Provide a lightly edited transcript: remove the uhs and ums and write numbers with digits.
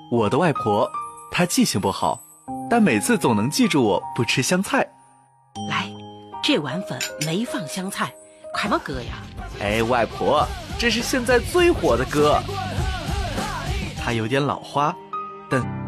我的外婆，她记性不好，但每次总能记住我不吃香菜。 来，这碗粉没放香菜，快帮哥呀！ 哎，外婆，这是现在最火的歌。它有点老花，但